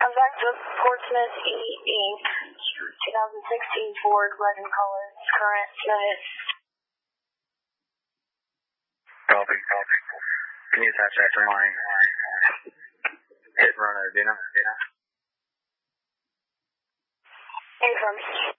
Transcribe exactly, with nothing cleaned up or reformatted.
Contact the Portsmouth E. Incorporated. twenty sixteen Ford, red in color. Current unit. Copy, copy. Can you attach that to my hit and run at Adena? Affirmative.